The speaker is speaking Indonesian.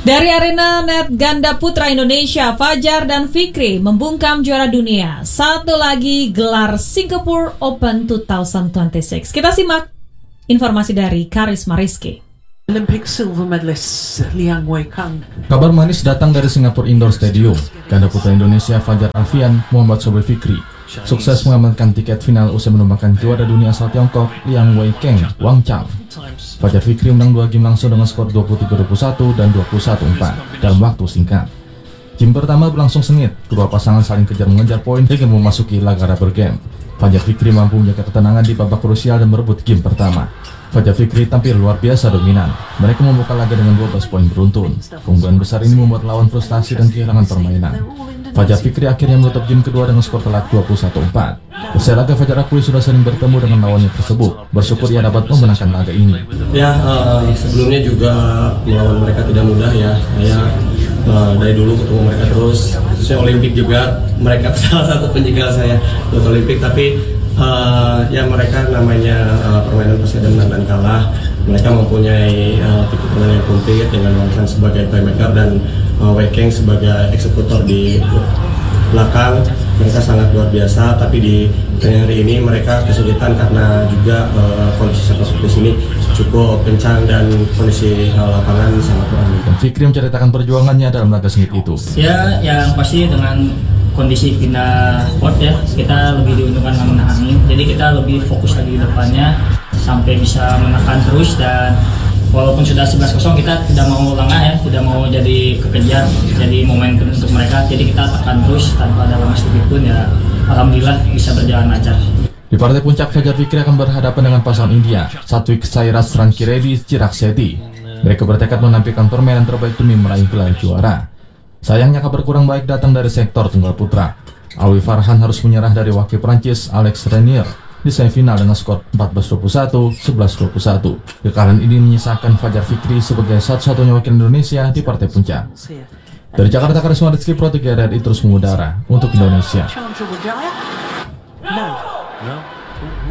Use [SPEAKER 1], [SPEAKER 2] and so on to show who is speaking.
[SPEAKER 1] Dari arena net ganda putra Indonesia, Fajar dan Fikri membungkam juara dunia. Satu lagi gelar Singapore Open 2026. Kita simak informasi dari Karisma Rizky.
[SPEAKER 2] Olympic silver medalist Liang Weikang.
[SPEAKER 3] Kabar manis datang dari Singapore Indoor Stadium. Ganda putra Indonesia Fajar Alfian Muhammad Sobel Fikri sukses mengamankan tiket final usai menumbangkan juara dunia asal Tiongkok Liang Weikang Wang Chang. Fajar Fikri menang 2 game langsung dengan skor 23-21 dan 21-4 dalam waktu singkat. Game pertama berlangsung sengit, kedua pasangan saling kejar-mengejar poin hingga memasuki laga rubber game. Fajar Fikri mampu menjaga ketenangan di babak krusial dan merebut game pertama. Fajar Fikri tampil luar biasa dominan. Mereka membuka laga dengan 12 poin beruntun. Keunggulan besar ini membuat lawan frustasi dan kehilangan permainan. Fajar Fikri akhirnya menutup game kedua dengan skor telak 21-4. Usai laga, Fajar akui sudah sering bertemu dengan lawannya tersebut. Bersyukur ia dapat memenangkan laga ini.
[SPEAKER 4] Ya, sebelumnya juga melawan mereka tidak mudah ya. Saya dari dulu ketemu mereka terus. Khususnya Olimpik juga, mereka salah satu penjegal saya buat Olimpik. Tapi ya mereka namanya permainan pasti ada menang dan kalah. Mereka mempunyai tipe permainan yang komplit dengan Wang Chang sebagai playmaker dan Weikang sebagai eksekutor di belakang. Mereka sangat luar biasa, tapi di hari ini mereka kesulitan karena juga kondisi sepak di sini cukup kencang dan kondisi lapangan sangat kurang.
[SPEAKER 3] Dan Fikri menceritakan perjuangannya dalam laga sengit itu.
[SPEAKER 5] Ya, yang pasti dengan kondisi pindah court ya, kita lebih diuntungkan menangani. Jadi kita lebih fokus lagi di depannya sampai bisa menekan terus, dan walaupun sudah 11-0 kita tidak mau lengah ya, tidak mau jadi kekejar, jadi momentum untuk mereka. Jadi kita tekan terus tanpa ada lama sedikit pun ya, alhamdulillah bisa berjalan lancar.
[SPEAKER 3] Di partai puncak, Fajar Fikri akan berhadapan dengan pasangan India, Satwik Sairaj Rankireddy Chirag Shetty. Mereka bertekad menampilkan permainan terbaik demi meraih gelar juara. Sayangnya kabar kurang baik datang dari sektor tunggal putra. Alwi Farhan harus menyerah dari wakil Prancis Alex Renier di semifinal dengan skor 14-21, 11-21. Kekalahan ini menyisakan Fajar Fikri sebagai satu-satunya wakil Indonesia di partai puncak. Dari Jakarta, Karisma Rizky, Pro 3 RRI terus mengudara untuk Indonesia.